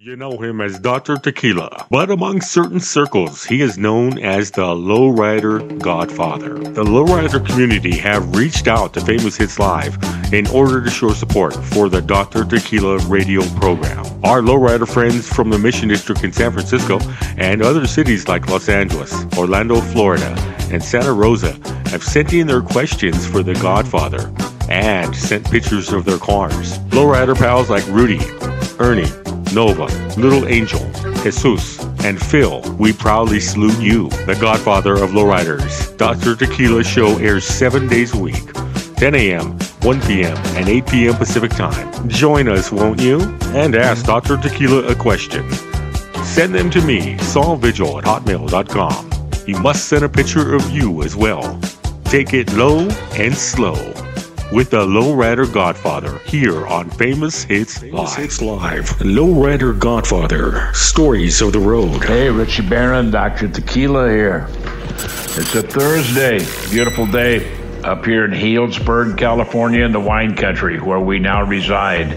You know him as Dr. Tequila, but among certain circles, he is known as the Lowrider Godfather. The Lowrider community have reached out to Famous Hits Live in order to show support for the Dr. Tequila radio program. Our Lowrider friends from the Mission District in San Francisco and other cities like Los Angeles, Orlando, Florida, and Santa Rosa have sent in their questions for the Godfather and sent pictures of their cars. Lowrider pals like Rudy, Ernie, Nova, Little Angel, Jesus, and Phil, we proudly salute you, the Godfather of Lowriders. Dr. Tequila show airs 7 days a week, 10 a.m., 1 p.m., and 8 p.m. Pacific Time. Join us, won't you? And ask Dr. Tequila a question. Send them to me, saulvigil@hotmail.com. You must send a picture of you as well. Take it low and slow with the Lowrider Godfather here on Famous Hits Live. Lowrider Godfather, stories of the road. Hey, Richie Barron, Dr. Tequila here. It's a Thursday, beautiful day up here in Healdsburg, California, in the wine country where we now reside.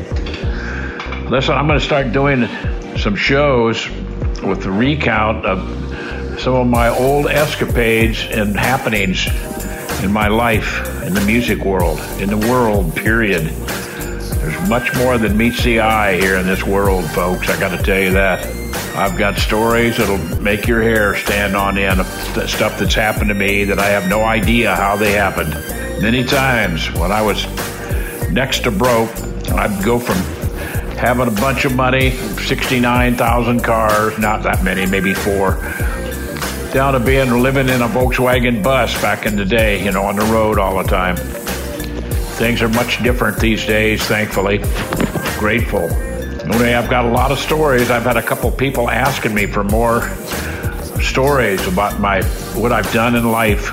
Listen, I'm going to start doing some shows with the recount of some of my old escapades and happenings in my life, in the music world, in the world, period. There's much more than meets the eye here in this world, folks. I got to tell you that. I've got stories that'll make your hair stand on end of stuff that's happened to me that I have no idea how they happened. Many times when I was next to broke, I'd go from having a bunch of money, 69,000 cars, not that many, maybe 4, down to living in a Volkswagen bus back in the day, on the road all the time. Things are much different these days, thankfully. Grateful. Anyway, I've got a lot of stories. I've had a couple people asking me for more stories about what I've done in life.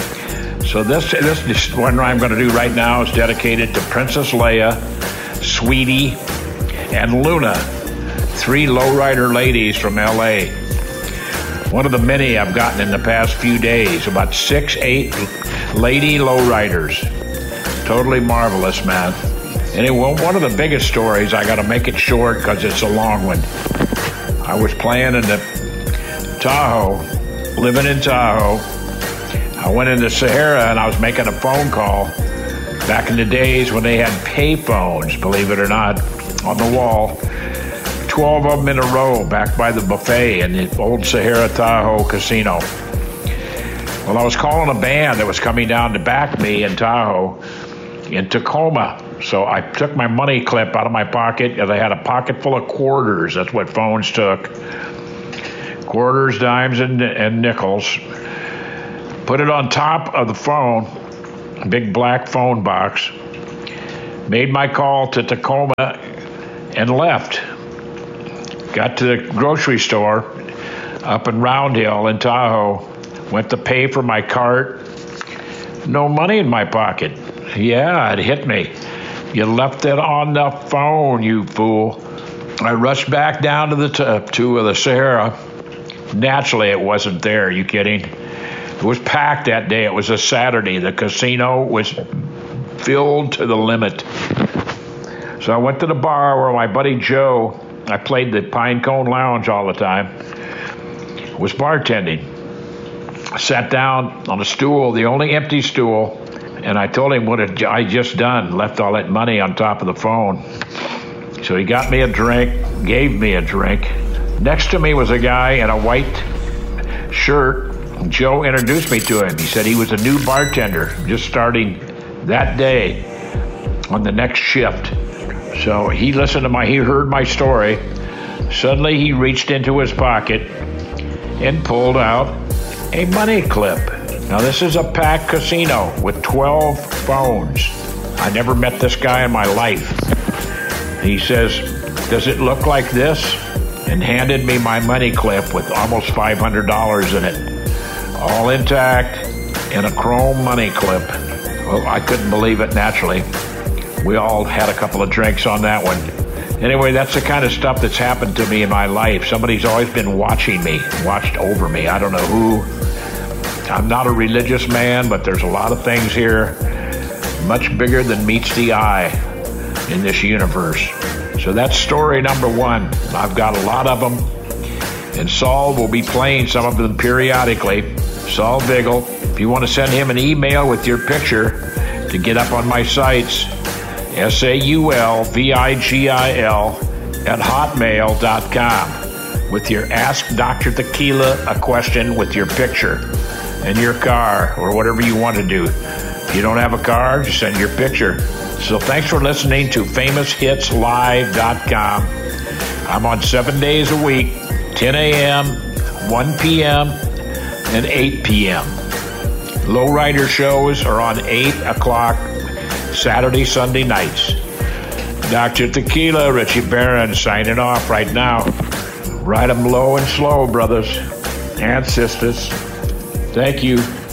So this one I'm going to do right now is dedicated to Princess Leia, Sweetie, and Luna, 3 lowrider ladies from L.A. One of the many I've gotten in the past few days, about 6-8 lady lowriders. Totally marvelous, man. Anyway, one of the biggest stories, I got to make it short because it's a long one. I was playing in the Tahoe, living in Tahoe. I went into Sahara and I was making a phone call back in the days when they had pay phones, believe it or not, on the wall. 12 of them in a row back by the buffet in the old Sahara Tahoe casino. Well, I was calling a band that was coming down to back me in Tahoe in Tacoma. So I took my money clip out of my pocket and I had a pocket full of quarters. That's what phones took. Quarters, dimes, and nickels. Put it on top of the phone, a big black phone box. Made my call to Tacoma and left. Got to the grocery store up in Round Hill in Tahoe. Went to pay for my cart. No money in my pocket. Yeah, it hit me. You left it on the phone, you fool. I rushed back down to the Sahara. Naturally, it wasn't there. Are you kidding? It was packed that day. It was a Saturday. The casino was filled to the limit. So I went to the bar where my buddy Joe, I played the Pinecone Lounge all the time, was bartending. I sat down on a stool, the only empty stool, and I told him what I just done, left all that money on top of the phone. So he got me a drink, gave me a drink. Next to me was a guy in a white shirt. Joe introduced me to him. He said he was a new bartender, just starting that day on the next shift. So he heard my story. Suddenly he reached into his pocket and pulled out a money clip. Now this is a packed casino with 12 phones. I never met this guy in my life. He says, "Does it look like this?" And handed me my money clip with almost $500 in it. All intact in a chrome money clip. Well, I couldn't believe it, naturally. We all had a couple of drinks on that one. Anyway, that's the kind of stuff that's happened to me in my life. Somebody's always been watching me, watched over me. I don't know who. I'm not a religious man, but there's a lot of things here much bigger than meets the eye in this universe. So that's story number one. I've got a lot of them, and Saul will be playing some of them periodically. Saul Vigil. If you want to send him an email with your picture to get up on my sites, SAULVIGIL @hotmail.com with your Ask Dr. Tequila a question with your picture and your car or whatever you want to do. If you don't have a car, just send your picture. So thanks for listening to FamousHitsLive.com. I'm on 7 days a week, 10 a.m., 1 p.m., and 8 p.m. Lowrider shows are on 8 o'clock Saturday, Sunday nights. Dr. Tequila, Richie Barron, signing off right now. Ride 'em low and slow, brothers and sisters. Thank you.